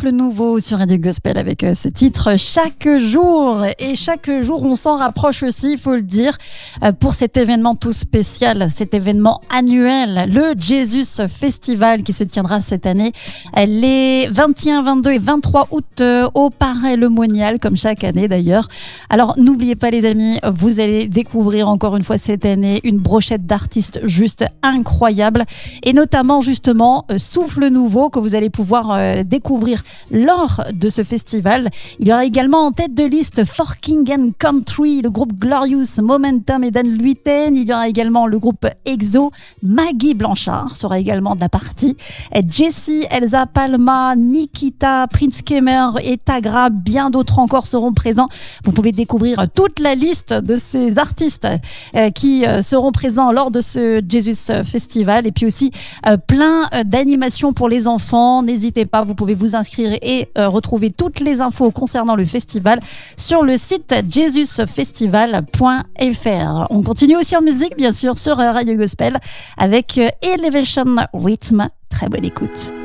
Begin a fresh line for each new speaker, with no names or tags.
Souffle nouveau sur Radio Gospel avec ce titre chaque jour. Et chaque jour, on s'en rapproche aussi, il faut le dire, pour cet événement tout spécial, cet événement annuel, le Jesus Festival qui se tiendra cette année les 21, 22 et 23 août au Paray-le-Monial, comme chaque année d'ailleurs. Alors n'oubliez pas les amis, vous allez découvrir encore une fois cette année une brochette d'artistes juste incroyable et notamment justement Souffle nouveau que vous allez pouvoir découvrir lors de ce festival. Il y aura également en tête de liste For King and Country, le groupe Glorious, Momentum et Dan Luiten. Il y aura également le groupe EXO, Maggie Blanchard sera également de la partie. Jessie, Elsa Palma, Nikita, Prince Kemer et Tagra, bien d'autres encore seront présents. Vous pouvez découvrir toute la liste de ces artistes qui seront présents lors de ce Jesus Festival et puis aussi plein d'animations pour les enfants. N'hésitez pas, vous pouvez vous inscrire et retrouver toutes les infos concernant le festival sur le site jesusfestival.fr. On continue aussi en musique, bien sûr, sur Radio Gospel avec Elevation Rhythm. Très bonne écoute.